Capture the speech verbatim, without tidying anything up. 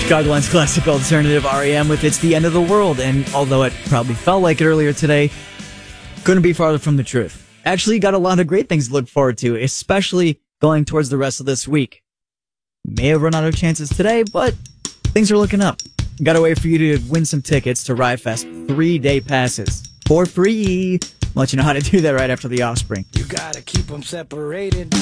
Chicagoland's classic alternative R E M with It's the End of the World, and although it probably felt like it earlier today, couldn't be farther from the truth. Actually got a lot of great things to look forward to, especially going towards the rest of this week. May have run out of chances today, but things are looking up. Got a way for you to win some tickets to Riotfest three-day passes for free. I'll let you know how to do that right after The Offspring. You gotta keep them separated.